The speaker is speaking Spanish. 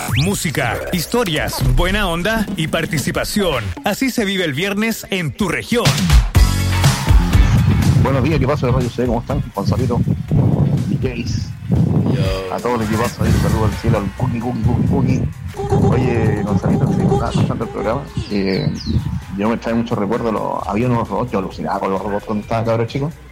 Música, historias, buena onda y participación. Así se vive el viernes en tu región. Buenos días, ¿qué pasa de Radio C? ¿Cómo están? Gonzalito, DJs, a todo el equipazo ahí, saludos al cielo, al cookie. Oye, Gonzalito, que se estaba escuchando el programa, yo me trae muchos recuerdos, había unos robots, yo alucinaba con los robots cuando estaba cabrón chico.